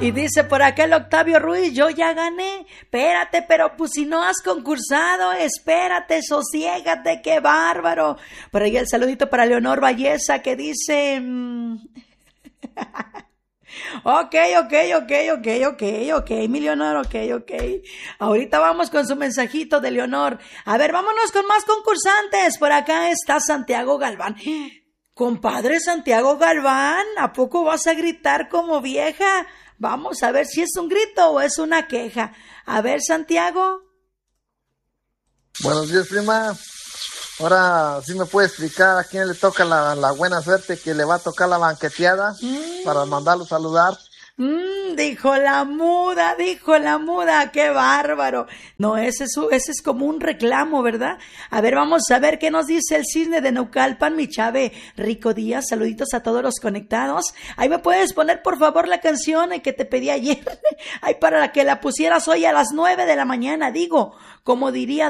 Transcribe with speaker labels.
Speaker 1: Y dice por acá el Octavio Ruiz, yo ya gané. Espérate, pero pues si no has concursado, espérate, sosiégate, qué bárbaro. Por ahí el saludito para Leonor Valleza que dice... Ok, mi Leonor, ok. Ahorita vamos con su mensajito de Leonor. A ver, vámonos con más concursantes. Por acá está Santiago Galván. Compadre Santiago Galván, ¿a poco vas a gritar como vieja? Vamos a ver si es un grito o es una queja. A ver, Santiago.
Speaker 2: Buenos días, prima. Ahora sí me puede explicar a quién le toca la buena suerte que le va a tocar la banqueteada para mandarlo a saludar.
Speaker 1: Dijo la muda, qué bárbaro. No, ese es como un reclamo, ¿verdad? A ver, vamos a ver qué nos dice el cisne de Naucalpan, mi chave. Rico día, saluditos a todos los conectados. Ahí me puedes poner, por favor, la canción que te pedí ayer. Ay, para que la pusieras hoy a las 9 de la mañana, digo, como diría